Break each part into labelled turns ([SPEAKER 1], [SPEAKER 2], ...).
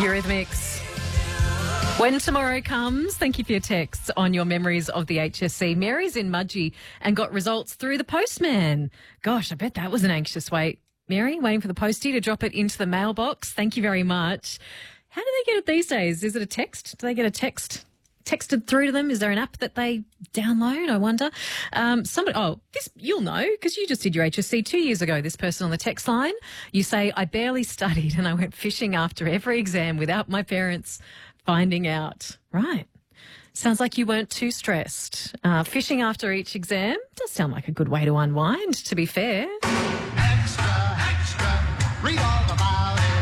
[SPEAKER 1] Eurythmics. When tomorrow comes, thank you for your texts on your memories of the HSC. Mary's in Mudgee and got results through the postman. Gosh, I bet that was an anxious wait. Mary, waiting for the postie to drop it into the mailbox. Thank you very much. How do they get it these days? Is it a text? Do they get a text texted through to them? Is there an app that they download? I wonder. This you'll know because you just did your HSC 2 years ago. This person on the text line, you say, I barely studied and I went fishing after every exam without my parents finding out. Right. Sounds like you weren't too stressed. Fishing after each exam does sound like a good way to unwind, to be fair.
[SPEAKER 2] Extra, read all about it.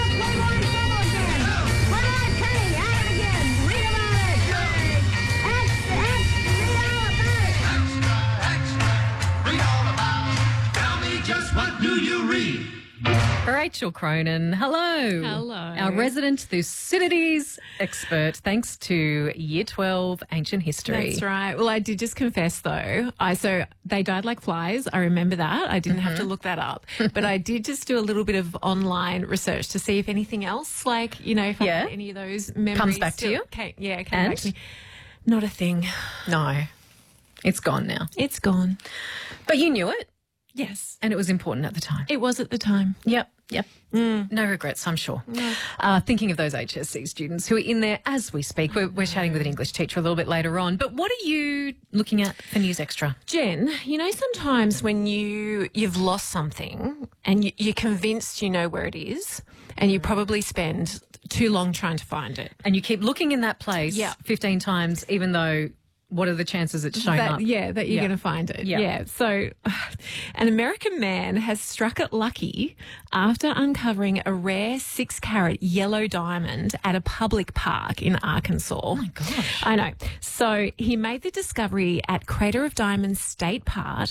[SPEAKER 2] Read all about it. Tell me just what do you read?
[SPEAKER 1] Rachel Cronin, hello.
[SPEAKER 3] Hello.
[SPEAKER 1] Our resident Thucydides expert, thanks to Year 12 Ancient History.
[SPEAKER 3] That's right. Well, I did just confess, though. So they died like flies. I remember that. I didn't have to look that up. But I did just do a little bit of online research to see if anything else, if I had any of those memories.
[SPEAKER 1] Comes back to you?
[SPEAKER 3] Came back to me. Not a thing.
[SPEAKER 1] No. It's gone now.
[SPEAKER 3] It's gone.
[SPEAKER 1] But you knew it,
[SPEAKER 3] Yes.
[SPEAKER 1] and it was important at the time.
[SPEAKER 3] It was at the time.
[SPEAKER 1] Yep. No regrets, I'm sure. No. Thinking of those HSC students who are in there as we speak. We're chatting with an English teacher a little bit later on. But what are you looking at for News Extra?
[SPEAKER 3] Jen, sometimes when you've lost something and you're convinced you know where it is and you probably spend too long trying to find it.
[SPEAKER 1] And you keep looking in that place 15 times, even though what are the chances it's showing up?
[SPEAKER 3] Yeah, that you're going to find it. Yeah. So an American man has struck it lucky after uncovering a rare 6-carat yellow diamond at a public park in Arkansas.
[SPEAKER 1] Oh, my gosh.
[SPEAKER 3] I know. So he made the discovery at Crater of Diamonds State Park,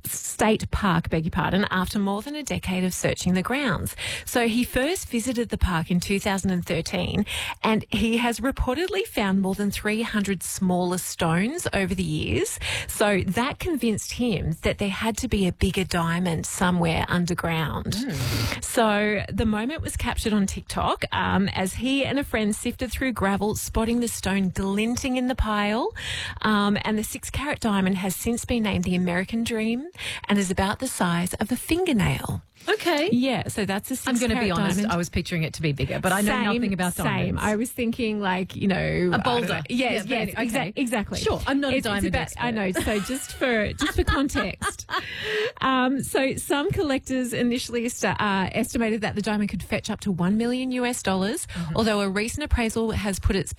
[SPEAKER 3] after more than a decade of searching the grounds. So he first visited the park in 2013 and he has reportedly found more than 300 smaller stones over the years. So that convinced him that there had to be a bigger diamond somewhere underground. So the moment was captured on TikTok as he and a friend sifted through gravel, spotting the stone glinting in the pile. And the 6-carat diamond has since been named the American Dream and is about the size of a fingernail.
[SPEAKER 1] Okay.
[SPEAKER 3] Yeah, so that's a 6-carat
[SPEAKER 1] I'm going to be honest,
[SPEAKER 3] diamond.
[SPEAKER 1] I was picturing it to be bigger, but I know nothing about diamonds.
[SPEAKER 3] I was thinking
[SPEAKER 1] a boulder.
[SPEAKER 3] Yes,
[SPEAKER 1] okay.
[SPEAKER 3] Exactly.
[SPEAKER 1] Sure, I'm not a diamond expert.
[SPEAKER 3] I know, so just for context. So some collectors initially estimated that the diamond could fetch up to $1 million US, although a recent appraisal has put its